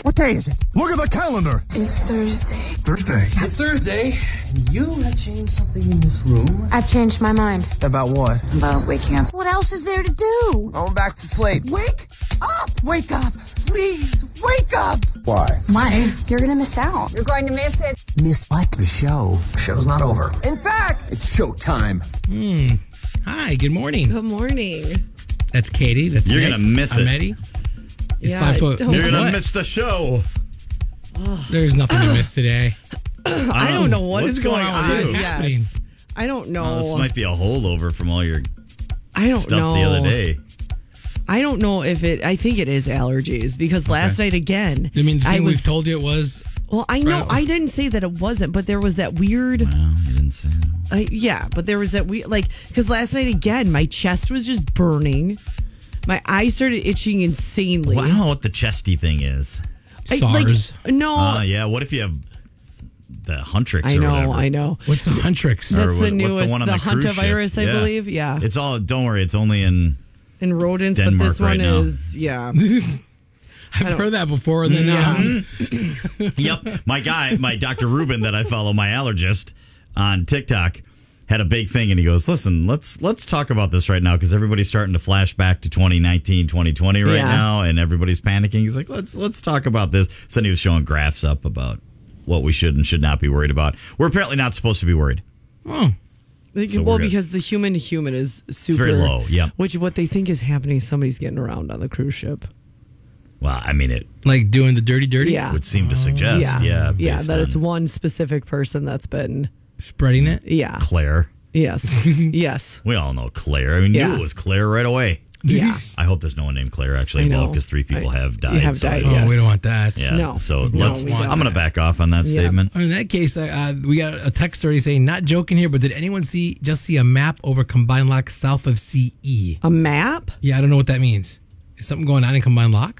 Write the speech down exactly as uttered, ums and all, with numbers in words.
What day is it? Look at the calendar. It's Thursday. Thursday. It's Thursday, and you have changed something in this room. I've changed my mind. About what? About waking up. What else is there to do? Going back to sleep. Wake up! Wake up! Please, wake up! Why? Why? You're gonna miss out. You're going to miss it. Miss what? The show. The show's not over. In fact, it's showtime. Hmm. Hi, good morning. Good morning. That's Katie. That's You're Nick. gonna miss I'm it. Eddie. It's Yeah, five to don't- You're gonna what? miss the show. There's nothing to miss today. I don't know what What's is going, going on on. with you? What's happening? Yes. I don't know. Oh, this might be a holdover from all your I don't stuff know. the other day. I don't know if it. I think it is allergies because last night again. I mean, the I thing was. we've told you it was. well, I know Right. I didn't say that it wasn't, but there was that weird. Well, you didn't say that. I, yeah, but there was that weird, like, because last night again, my chest was just burning. My eyes started itching insanely. Well, I don't know what the chesty thing is. I, SARS. Like, no, Uh, yeah, what if you have the Huntrix I or know, whatever? I know. What's the Huntrix? Or That's what- the newest, what's the one on the, cruise ship? hantavirus, I Yeah. believe. Yeah, It's all, don't worry, it's only in, in rodents, Denmark but this right one now. is yeah. I've heard that before, and then Yeah. um, yep, my guy, my Doctor Ruben that I follow, my allergist on TikTok, had a big thing, and he goes, listen, let's let's talk about this right now, because everybody's starting to flash back to twenty nineteen, twenty twenty right Yeah. now, and everybody's panicking. He's like, let's let's talk about this. So then he was showing graphs up about what we should and should not be worried about. We're apparently not supposed to be worried. oh, Like, So well, we're good. because the human to human is super very low, yep. Which what they think is happening, somebody's getting around on the cruise ship. Well, I mean, it like doing the dirty, dirty. Yeah. would seem to suggest, yeah, yeah, based that it's on one specific person that's been, Spreading it. yeah, Claire. yes, yes, We all know Claire. I mean, Yeah. knew it was Claire right away. yeah. I hope there's no one named Claire actually I know. involved, because three people I- have died. have so- died, Oh, yes. we don't want that. Yeah. No. So No, let's. we don't. I'm going to back off on that Yeah. statement. In that case, uh, uh, we got a text already saying, not joking here, but did anyone see just see a map over Combined Locks south of C E? A map? Yeah, I don't know what that means. Is something going on in Combined Locks?